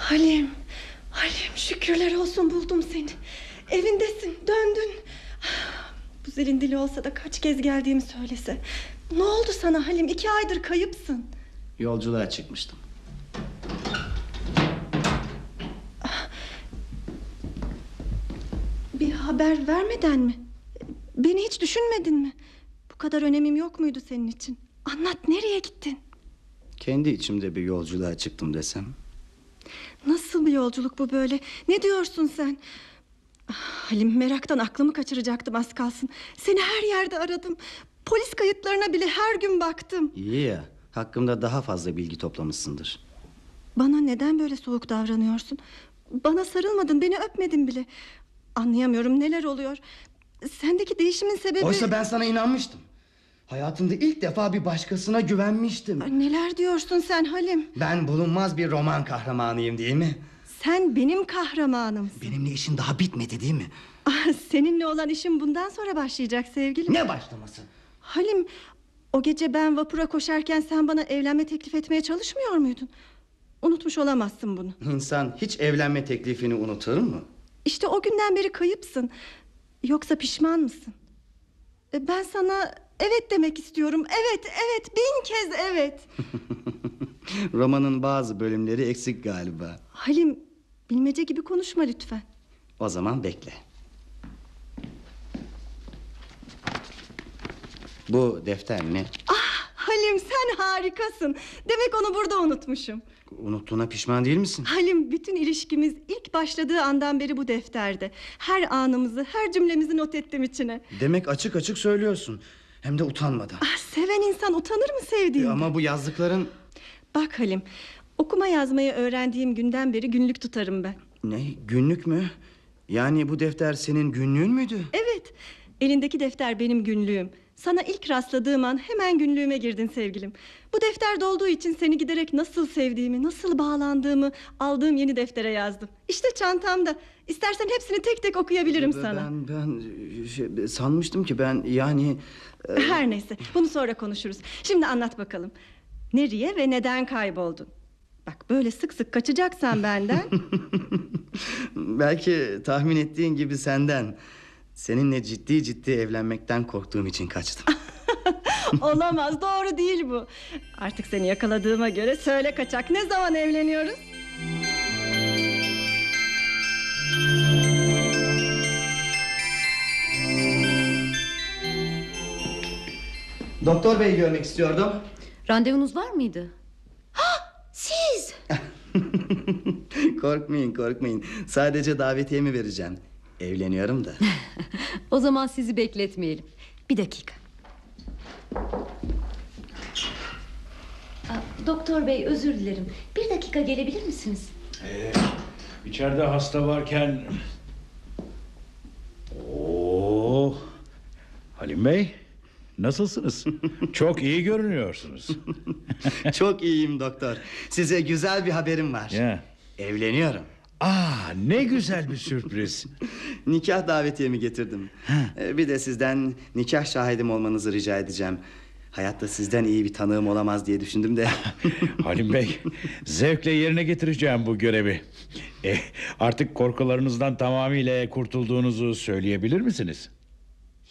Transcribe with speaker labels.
Speaker 1: Halim, Halim, şükürler olsun buldum seni. Evindesin, döndün. Bu zilin dili olsa da kaç kez geldiğimi söylese. Ne oldu sana Halim? 2 aydır kayıpsın.
Speaker 2: Yolculuğa çıkmıştım.
Speaker 1: Bir haber vermeden mi? Beni hiç düşünmedin mi? Bu kadar önemim yok muydu senin için? Anlat, nereye gittin?
Speaker 2: Kendi içimde bir yolculuğa çıktım desem.
Speaker 1: Nasıl bir yolculuk bu böyle? Ne diyorsun sen? Halim, meraktan aklımı kaçıracaktım az kalsın. Seni her yerde aradım. Polis kayıtlarına bile her gün baktım.
Speaker 2: İyi ya, hakkımda daha fazla bilgi toplamışsındır.
Speaker 1: Bana neden böyle soğuk davranıyorsun? Bana sarılmadın, beni öpmedin bile. Anlayamıyorum, neler oluyor? Sendeki değişimin sebebi...
Speaker 2: Oysa ben sana inanmıştım. Hayatımda ilk defa bir başkasına güvenmiştim.
Speaker 1: Neler diyorsun sen Halim?
Speaker 2: Ben bulunmaz bir roman kahramanıyım değil mi?
Speaker 1: Sen benim kahramanımsın.
Speaker 2: Benimle işin daha bitmedi değil mi?
Speaker 1: Seninle olan işim bundan sonra başlayacak sevgilim.
Speaker 2: Ne başlaması?
Speaker 1: Halim, o gece ben vapura koşarken sen bana evlenme teklif etmeye çalışmıyor muydun? Unutmuş olamazsın bunu.
Speaker 2: İnsan hiç evlenme teklifini unutur mu?
Speaker 1: İşte o günden beri kayıpsın. Yoksa pişman mısın? Ben sana evet demek istiyorum. Evet, evet, 1000 kez evet.
Speaker 2: Romanın bazı bölümleri eksik galiba.
Speaker 1: Halim, bilmece gibi konuşma lütfen.
Speaker 2: O zaman bekle. Bu defter ne?
Speaker 1: Halim, sen harikasın. Demek onu burada unutmuşum.
Speaker 2: Unuttuğuna pişman değil misin?
Speaker 1: Halim, bütün ilişkimiz ilk başladığı andan beri bu defterde. Her anımızı, her cümlemizi not ettim içine.
Speaker 2: Demek açık açık söylüyorsun. Hem de utanmadan.
Speaker 1: Seven insan utanır mı sevdiğinden?
Speaker 2: Ama bu yazdıkların...
Speaker 1: Bak Halim, okuma yazmayı öğrendiğim günden beri günlük tutarım ben.
Speaker 2: Ne, günlük mü? Yani bu defter senin günlüğün müydü?
Speaker 1: Evet, elindeki defter benim günlüğüm. Sana ilk rastladığım an hemen günlüğüme girdin sevgilim. Bu defter dolduğu için seni giderek nasıl sevdiğimi, nasıl bağlandığımı aldığım yeni deftere yazdım. İşte çantamda. İstersen hepsini tek tek okuyabilirim sana.
Speaker 2: Ben sanmıştım ki ben yani...
Speaker 1: Her neyse, bunu sonra konuşuruz. Şimdi anlat bakalım. Nereye ve neden kayboldun? Bak, böyle sık sık kaçacaksan benden...
Speaker 2: Belki tahmin ettiğin gibi senden. Seninle ciddi ciddi evlenmekten korktuğum için kaçtım.
Speaker 1: Olamaz, doğru değil bu. Artık seni yakaladığıma göre söyle kaçak, ne zaman evleniyoruz?
Speaker 2: Doktor bey görmek istiyordum.
Speaker 3: Randevunuz var mıydı?
Speaker 1: Siz!
Speaker 2: Korkmayın. Sadece davetiyemi vereceğim. Evleniyorum da.
Speaker 3: O zaman sizi bekletmeyelim. Bir dakika. Doktor bey, özür dilerim. Bir dakika gelebilir misiniz?
Speaker 4: İçeride hasta varken... Oo, Halim Bey, nasılsınız? Çok iyi görünüyorsunuz.
Speaker 2: Çok iyiyim doktor. Size güzel bir haberim var.
Speaker 4: Ya.
Speaker 2: Evleniyorum.
Speaker 4: Ne güzel bir sürpriz.
Speaker 2: Nikah davetiyemi getirdim. Bir de sizden nikah şahidim olmanızı rica edeceğim. Hayatta sizden iyi bir tanığım olamaz diye düşündüm de.
Speaker 4: Halim Bey, zevkle yerine getireceğim bu görevi. Artık korkularınızdan tamamıyla kurtulduğunuzu söyleyebilir misiniz?